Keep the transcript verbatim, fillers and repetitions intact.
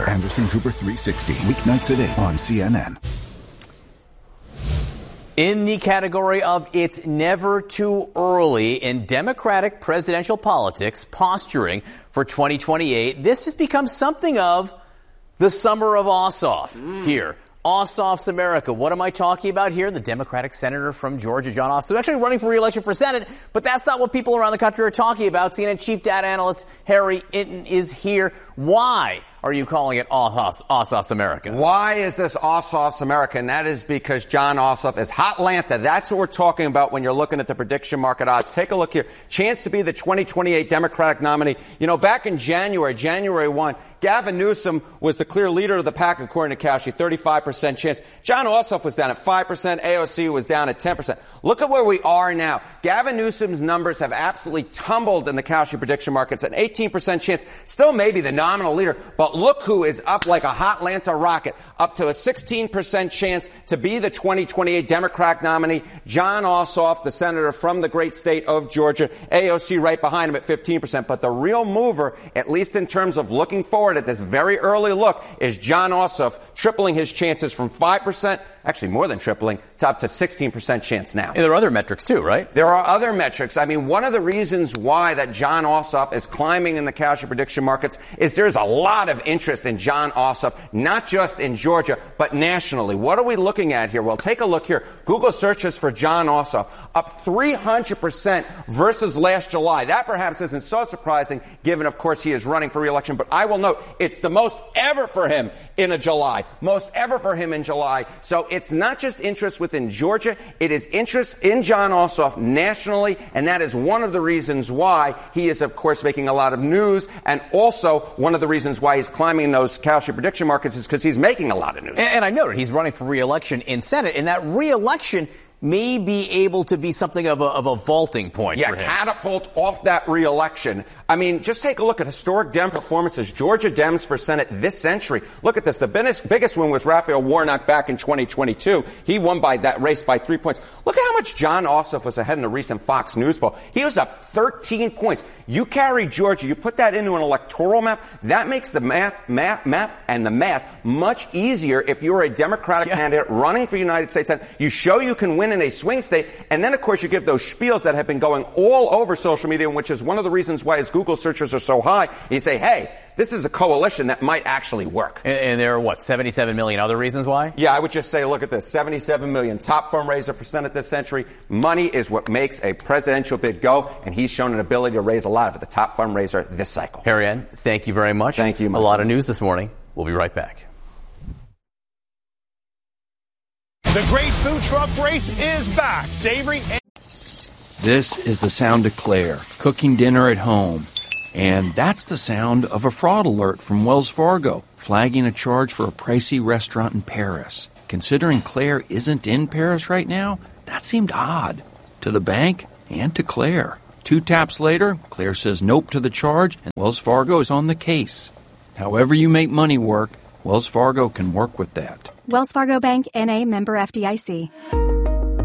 Reporter. Anderson Cooper three sixty. Weeknights at eight on C N N. In the category of it's never too early in Democratic presidential politics, posturing for twenty twenty-eight, this has become something of the summer of Ossoff mm. here. Ossoff's America. What am I talking about here? The Democratic senator from Georgia, Jon Ossoff, actually running for re-election for Senate, but that's not what people around the country are talking about. C N N chief data analyst Harry Inton is here. Why are you calling it Ossoff's, Ossoff's America? Why is this Ossoff's America? And that is because Jon Ossoff is Hotlanta. That's what we're talking about when you're looking at the prediction market odds. Take a look here. Chance to be the twenty twenty-eight Democratic nominee. You know, back in January, January first, Gavin Newsom was the clear leader of the pack, according to Kalshi, thirty-five percent chance. Jon Ossoff was down at five percent. A O C was down at ten percent. Look at where we are now. Gavin Newsom's numbers have absolutely tumbled in the Kalshi prediction markets. An eighteen percent chance, still maybe the nominal leader, but look who is up like a Hotlanta rocket, up to a sixteen percent chance to be the twenty twenty-eight Democratic nominee. Jon Ossoff, the senator from the great state of Georgia. A O C right behind him at fifteen percent. But the real mover, at least in terms of looking forward at this very early look, is Jon Ossoff, tripling his chances from five percent, actually more than tripling, to up to sixteen percent chance now. And there are other metrics too, right? There are other metrics. I mean, one of the reasons why that Jon Ossoff is climbing in the Kalshi prediction markets is there's a lot of interest in Jon Ossoff, not just in Georgia, but nationally. What are we looking at here? Well, take a look here. Google searches for Jon Ossoff up three hundred percent versus last July. That perhaps isn't so surprising, given, of course, he is running for re-election. But I will note, it's the most ever for him in a July. Most ever for him in July. So it's not just interest within Georgia. It is interest in Jon Ossoff nationally, and that is one of the reasons why he is, of course, making a lot of news, and also one of the reasons why he's climbing those Kalshi prediction markets is because he's making a lot of news. And, and I noted he's running for re-election in Senate, and that re-election may be able to be something of a, of a vaulting point yeah, for him. Catapult off that re-election. I mean, just take a look at historic Dem performances. Georgia Dems for Senate this century. Look at this. The biggest, biggest win was Raphael Warnock back in twenty twenty-two. He won by that race by three points. Look at how much Jon Ossoff was ahead in the recent Fox News poll. He was up thirteen points. You carry Georgia, you put that into an electoral map, that makes the math, math, map and the math much easier if you're a Democratic yeah. candidate running for United States Senate. You show you can win in a swing state, and then, of course, you give those spiels that have been going all over social media, which is one of the reasons why his Google searches are so high. You say, hey, this is a coalition that might actually work. And, and there are, what, seventy-seven million other reasons why? Yeah, I would just say, look at this. seventy-seven million. Top fundraiser for Senate this century. Money is what makes a presidential bid go, and he's shown an ability to raise a lot of it. The top fundraiser this cycle. Harry N., thank you very much. Thank you, Mike. A lot of news this morning. We'll be right back. The great food truck race is back. Savory and This is the sound of Claire, cooking dinner at home. And that's the sound of a fraud alert from Wells Fargo, flagging a charge for a pricey restaurant in Paris. Considering Claire isn't in Paris right now, that seemed odd. To the bank and to Claire. Two taps later, Claire says nope to the charge, and Wells Fargo is on the case. However you make money work, Wells Fargo can work with that. Wells Fargo Bank, N A, member F D I C.